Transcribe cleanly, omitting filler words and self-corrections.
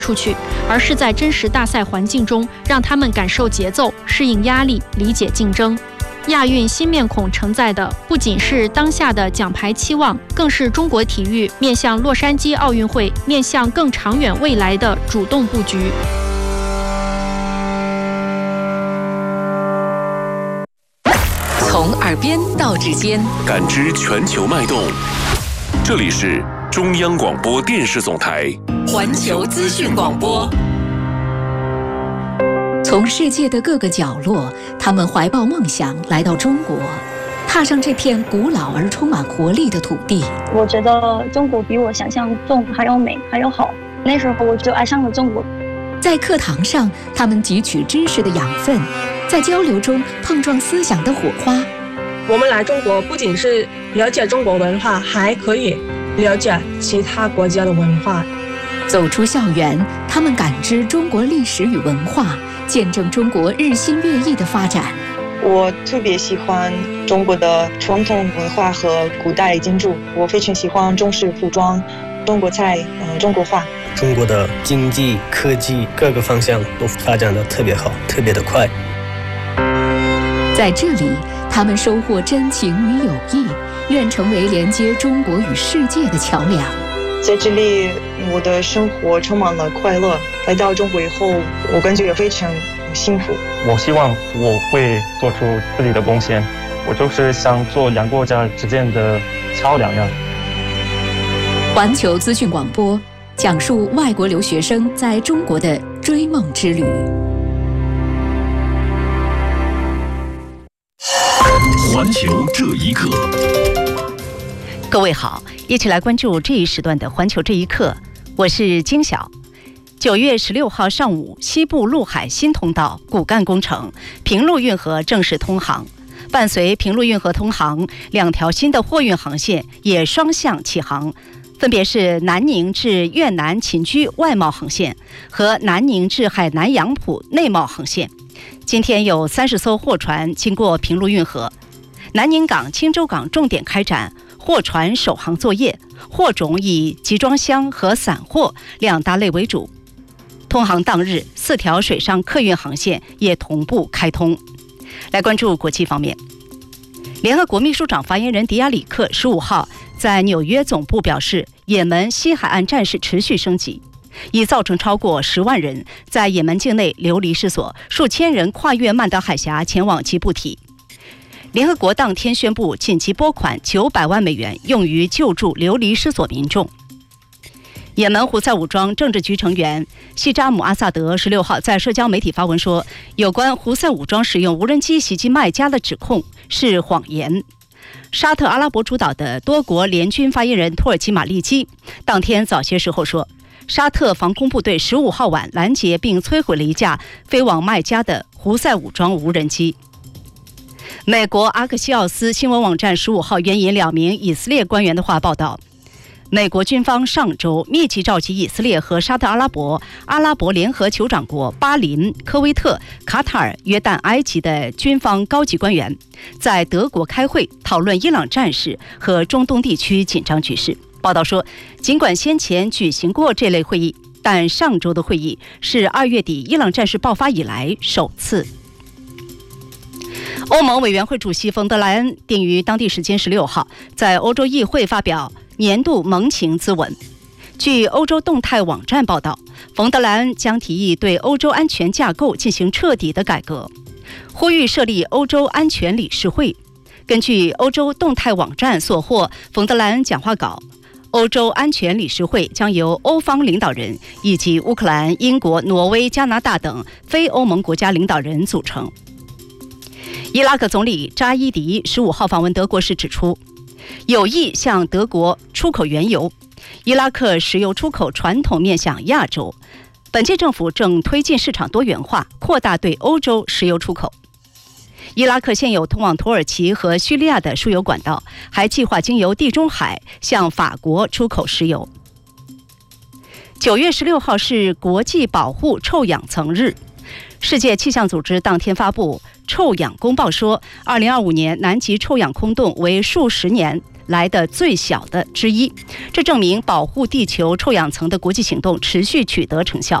出去，而是在真实大赛环境中让他们感受节奏、适应压力、理解竞争。亚运新面孔承载的不仅是当下的奖牌期望，更是中国体育面向洛杉矶奥运会、面向更长远未来的主动布局。 从耳边到指尖， 感知全球脉动。这里是中央广播电视总台环球资讯广播。从世界的各个角落，他们怀抱梦想来到中国，踏上这片古老而充满活力的土地。 我觉得中国比我想象中还要美，还要好。那时候我就爱上了中国。 在课堂上，他们汲取知识的养分，在交流中碰撞思想的火花。 我们来中国不仅是了解中国文化，还可以了解其他国家的文化。 走出校园，他们感知中国历史与文化，见证中国日新月异的发展。 我特别喜欢中国的传统文化和古代建筑，我非常喜欢中式服装、中国菜、中国画。 中国的经济、科技各个方向都发展得特别好，特别的快。 在这里，他们收获真情与友谊，愿成为连接中国与世界的桥梁。 在这里，我的生活充满了快乐。来到中国以后，我感觉也非常幸福。 我希望我会做出自己的贡献，我就是想做两国家之间的桥梁呀。 环球资讯广播讲述外国留学生在中国的追梦之旅。 环球这一刻， 各位好，一起来关注这一时段的环球这一刻，我是金晓。9月16号上午，西部陆海新通道骨干工程，平陆运河正式通航。伴随平陆运河通航，2条新的货运航线也双向启航，分别是南宁至越南秦居外贸航线和南宁至海南杨浦内贸航线。今天有30艘货船经过平陆运河，南宁港、青州港重点开展货船首航作业，货种以集装箱和散货2大类为主。通航当日，4条水上客运航线也同步开通。来关注国际方面，联合国秘书长发言人迪亚里克15号在纽约总部表示，也门西海岸战事持续升级，已造成超过10万人在也门境内流离失所，数千人跨越曼德海峡前往吉布提。联合国当天宣布紧急拨款900万美元，用于救助流离失所民众。也门胡塞武装政治局成员西扎姆·阿萨德16号在社交媒体发文说，有关胡塞武装使用无人机袭击麦加的指控是谎言。沙特阿拉伯主导的多国联军发言人土耳其马利基当天早些时候说，沙特防空部队15号晚拦截并摧毁了一架飞往麦加的胡塞武装无人机。美国阿克西奥斯新闻网站15号援引2名以色列官员的话报道，美国军方上周密集召集以色列和沙特阿拉伯、阿拉伯联合酋长国、巴林、科威特、卡塔尔、约旦、埃及的军方高级官员，在德国开会讨论伊朗战事和中东地区紧张局势。报道说，尽管先前举行过这类会议，但上周的会议是2月底伊朗战事爆发以来首次。欧盟委员会主席冯德莱恩定于当地时间16号在欧洲议会发表年度盟情咨文。据欧洲动态网站报道，冯德莱恩将提议对欧洲安全架构进行彻底的改革，呼吁设立欧洲安全理事会。根据欧洲动态网站所获冯德莱恩讲话稿，欧洲安全理事会将由欧方领导人以及乌克兰、英国、挪威、加拿大等非欧盟国家领导人组成。伊拉克总理扎伊迪15号访问德国时指出，有意向德国出口原油。伊拉克石油出口传统面向亚洲，本届政府正推进市场多元化，扩大对欧洲石油出口。伊拉克现有通往土耳其和叙利亚的输油管道，还计划经由地中海向法国出口石油。9月16号是国际保护臭氧层日。世界气象组织当天发布臭氧公报说，2025年南极臭氧空洞为数十年来的最小的之一，这证明保护地球臭氧层的国际行动持续取得成效。